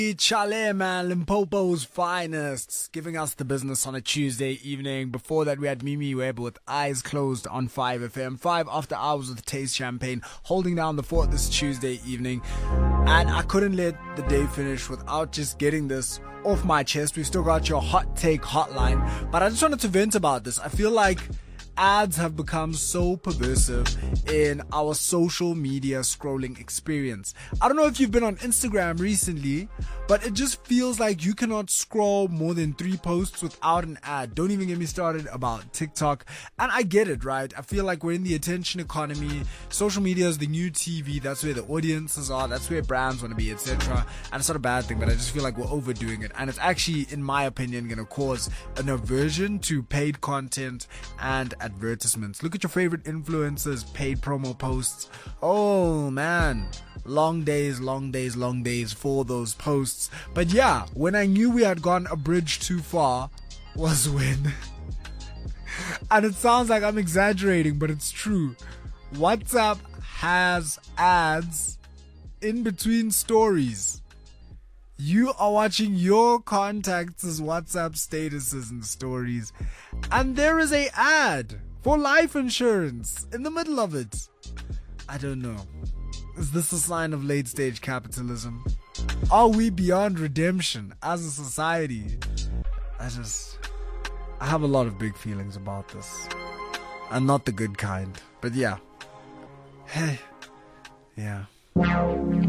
Chale, man, Limpopo's finest, giving us the business on a Tuesday evening. Before that, we had Mimi Webb with Eyes Closed on 5FM. 5 after hours with Taste Champagne, holding down the fort this Tuesday evening. And I couldn't let the day finish without just getting this off my chest. We've still got your hot take hotline, but I just wanted to vent about this. I feel like ads have become so pervasive in our social media scrolling experience. I don't know if you've been on Instagram recently, but it just feels like you cannot scroll more than 3 posts without an ad. Don't even get me started about TikTok. And I get it, right? I feel like we're in the attention economy. Social media is the new TV. That's where the audiences are. That's where brands want to be, etc. And it's not a bad thing, but I just feel like we're overdoing it. And it's actually, in my opinion, going to cause an aversion to paid content and advertisements. Look at your favorite influencers' paid promo posts. Oh man, long days for those posts. But yeah, when I knew we had gone a bridge too far was when and it sounds like I'm exaggerating, but it's true, WhatsApp has ads in between stories. You are watching your contacts' WhatsApp statuses and stories, and there is a ad for life insurance in the middle of it. I don't know. Is this a sign of late stage capitalism? Are we beyond redemption as a society? I have a lot of big feelings about this. And not the good kind. But yeah. Hey. Yeah.